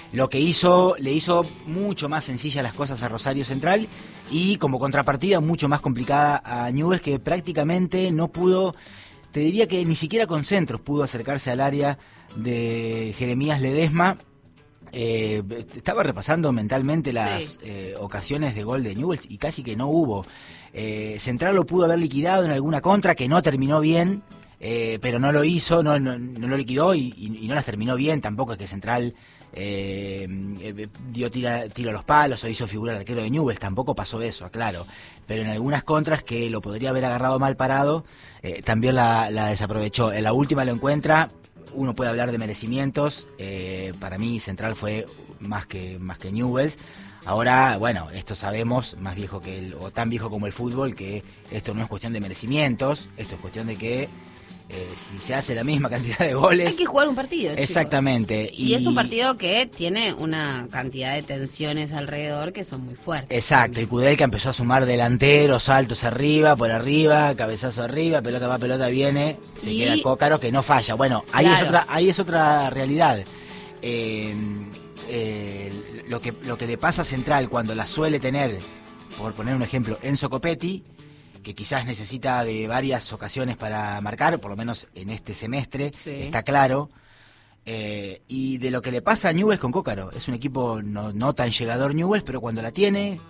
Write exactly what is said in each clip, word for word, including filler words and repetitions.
lo que hizo, le hizo mucho más sencillas las cosas a Rosario Central y como contrapartida mucho más complicada a Newell's, que prácticamente no pudo, te diría que ni siquiera con centros pudo acercarse al área de Jeremías Ledesma. Eh, estaba repasando mentalmente las sí. eh, ocasiones de gol de Newell's y casi que no hubo. Eh, Central lo pudo haber liquidado en alguna contra que no terminó bien, eh, pero no lo hizo, no, no, no lo liquidó y, y, y no las terminó bien. Tampoco es que Central eh, eh, dio tira, tiro a los palos o hizo figura al arquero de Newell's, tampoco pasó eso, aclaro. Pero en algunas contras que lo podría haber agarrado mal parado, eh, también la, la desaprovechó. En la última lo encuentra. Uno puede hablar de merecimientos, eh, para mí Central fue más que más que Newell's. Ahora, bueno, esto sabemos, más viejo que el, o tan viejo como el fútbol, que esto no es cuestión de merecimientos, esto es cuestión de que eh, si se hace la misma cantidad de goles... Hay que jugar un partido, chicos. Exactamente. Y, y es un partido que tiene una cantidad de tensiones alrededor que son muy fuertes. Exacto, y Kudelka empezó a sumar delanteros, saltos arriba, por arriba, cabezazo arriba, pelota va, pelota viene, se y... queda Cócaro que no falla. Bueno, ahí, claro. es, otra, ahí es otra realidad. Eh, eh, lo, que, lo que le pasa a Central cuando la suele tener, por poner un ejemplo, Enzo Copetti, que quizás necesita de varias ocasiones para marcar, por lo menos en este semestre, sí. está claro. Eh, y de lo que le pasa a Newell's con Cócaro, es un equipo no, no tan llegador Newell's, pero cuando la tiene,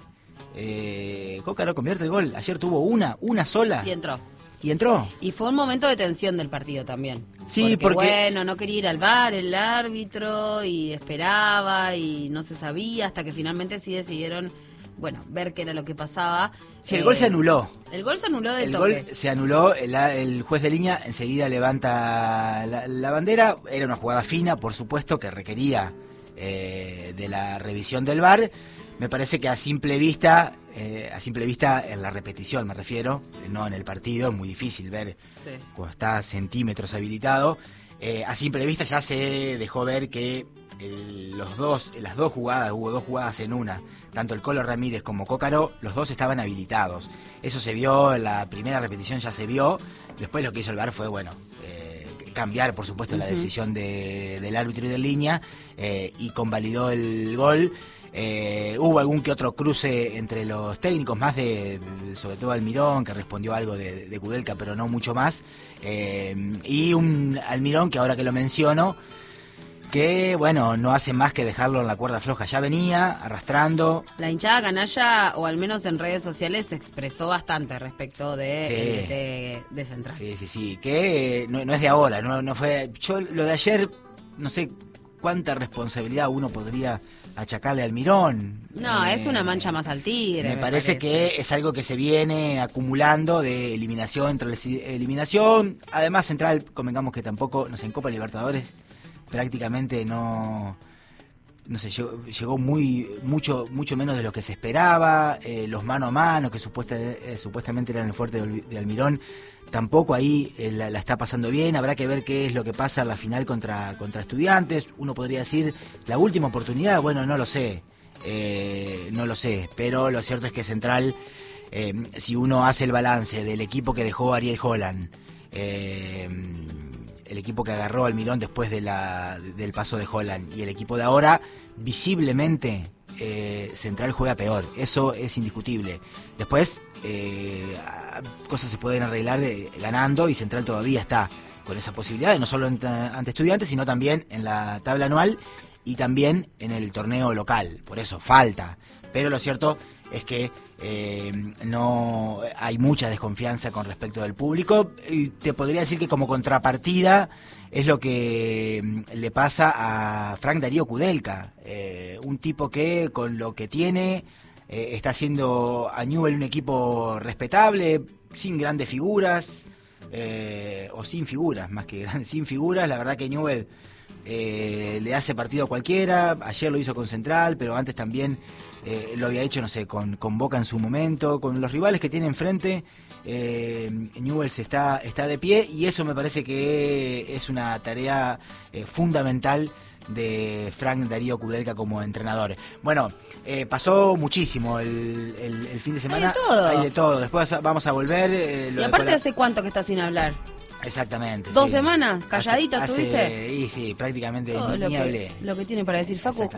eh, Cócaro convierte el gol. Ayer tuvo una, una sola. Y entró. Y entró. Y fue un momento de tensión del partido también. Sí, porque, porque... bueno, no quería ir al V A R el árbitro, y esperaba, y no se sabía, hasta que finalmente sí decidieron... bueno, ver qué era lo que pasaba. Sí, el eh, gol se anuló. El gol se anuló de el toque. El gol se anuló, el, el juez de línea enseguida levanta la, la bandera. Era una jugada fina, por supuesto, que requería eh, de la revisión del V A R. Me parece que a simple vista, eh, a simple vista en la repetición me refiero, no en el partido, es muy difícil ver sí. cuando está a centímetros habilitado. Eh, a simple vista ya se dejó ver que El, los dos, las dos jugadas, hubo dos jugadas en una, tanto el Colo Ramírez como Cócaro, los dos estaban habilitados. Eso se vio, en la primera repetición ya se vio. Después lo que hizo el V A R fue, bueno, eh, cambiar, por supuesto, uh-huh. la decisión de, del árbitro y de línea, eh, y convalidó el gol. Eh, hubo algún que otro cruce entre los técnicos, más de, sobre todo Almirón, que respondió algo de, de Kudelka, pero no mucho más. Eh, y un Almirón que ahora que lo menciono, que, bueno, no hace más que dejarlo en la cuerda floja. Ya venía arrastrando. La hinchada canalla, o al menos en redes sociales, se expresó bastante respecto de, sí. de, de Central. Sí, sí, sí. Que no, no es de ahora. No, no fue. Yo lo de ayer, no sé cuánta responsabilidad uno podría achacarle al Almirón. No, eh, es una mancha más al tigre. Me, me parece, parece que es algo que se viene acumulando de eliminación tras eliminación. Además, Central, convengamos que tampoco, no sé, en Copa Libertadores prácticamente no no sé, llegó, llegó muy mucho mucho menos de lo que se esperaba. Eh, los mano a mano que supuesta, eh, supuestamente eran el fuerte de, de Almirón, tampoco ahí eh, la, la está pasando bien. Habrá que ver qué es lo que pasa en la final contra contra Estudiantes. Uno podría decir la última oportunidad, bueno, no lo sé, eh, no lo sé, pero lo cierto es que Central, eh, si uno hace el balance del equipo que dejó Ariel Holland, eh, el equipo que agarró Almirón después de la, del paso de Holland, y el equipo de ahora, visiblemente eh, Central juega peor. Eso es indiscutible. Después, eh, cosas se pueden arreglar eh, ganando, y Central todavía está con esa posibilidad, no solo ante, ante Estudiantes, sino también en la tabla anual y también en el torneo local. Por eso falta. Pero lo cierto es que eh, no hay mucha desconfianza con respecto del público. Y te podría decir que como contrapartida es lo que le pasa a Frank Darío Kudelka, eh, un tipo que con lo que tiene eh, está haciendo a Newell's un equipo respetable, sin grandes figuras, eh, o sin figuras, más que sin figuras. La verdad que Newell's eh, le hace partido a cualquiera. Ayer lo hizo con Central, pero antes también Eh, lo había hecho, no sé, con, con Boca en su momento, con los rivales que tiene enfrente. eh, Newell's está, está de pie, y eso me parece que es una tarea eh, fundamental de Frank Darío Kudelka como entrenador. Bueno, eh, pasó muchísimo el, el, el fin de semana. Hay de todo. Hay de todo. Después vamos a volver. Eh, lo y aparte, la... ¿hace cuánto que estás sin hablar? Exactamente. ¿Dos sí. semanas? ¿Calladito hace, estuviste? Hace, y sí, prácticamente todo ni, lo ni que, hablé. Lo que tiene para decir Facu.